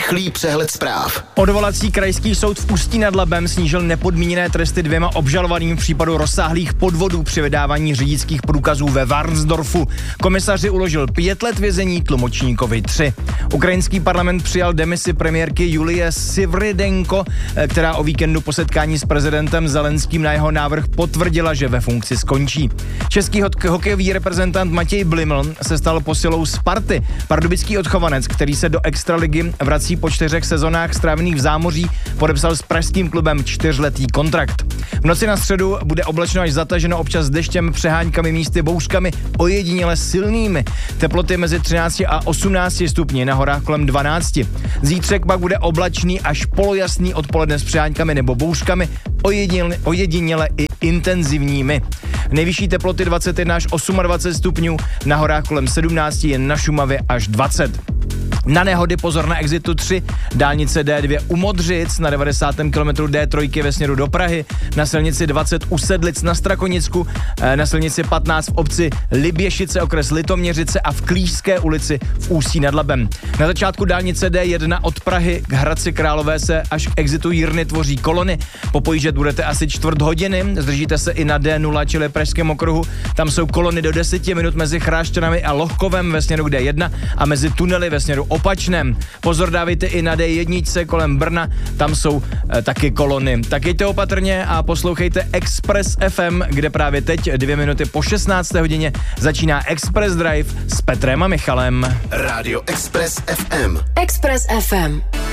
Rychlý přehled zpráv. Odvolací krajský soud v Ústí nad Labem snížil nepodmíněné tresty 2 obžalovaným v případu rozsáhlých podvodů při vydávání řidičských průkazů ve Varnsdorfu. Komisaři uložil 5 let vězení, tlumočníkovi 3. Ukrajinský parlament přijal demisi premiérky Julie Sviridenko, která o víkendu po setkání s prezidentem Zelenským na jeho návrh potvrdila, že ve funkci skončí. Český hokejový reprezentant Matěj Bliml se stal posilou Sparty. Pardubický odchovanec, který se do extraligy vrací po 4 sezonách strávených v zámoří, podepsal s pražským klubem 4letý kontrakt. V noci na středu bude oblačno až zataženo, občas s deštěm, přeháňkami, místy bouřkami, ojediněle silnými. Teploty mezi 13 a 18 stupni, na horách kolem 12. Zítřek pak bude oblačný až polojasný, odpoledne s přeháňkami nebo bouřkami, ojediněle i intenzivními. Nejvyšší teploty 21 až 28 stupňů, na horách kolem 17, jen na Šumavě až 20. Na nehody pozor na exitu 3, dálnice D2 u Modřic, na 90. kilometru D3 ve směru do Prahy, na silnici 20 u Sedlic na Strakonicku, na silnici 15 v obci Liběšice, okres Litoměřice a v Klížské ulici v Ústí nad Labem. Na začátku dálnice D1 od Prahy k Hradci Králové se až k exitu Jirny tvoří kolony. Popojíždět budete asi 1/4 hodiny, zdržíte se i na D0, čili Pražském okruhu. Tam jsou kolony do 10 minut mezi Chrášťanami a Lohkovem ve směru k D1 a mezi tunely ve směru opačném. Pozor dávejte i na D1 kolem Brna, tam jsou taky kolony. Tak jeďte opatrně a poslouchejte Express FM, kde právě teď 2 minuty po 16. hodině začíná Express Drive s Petrem a Michalem. Rádio Express FM. Express FM.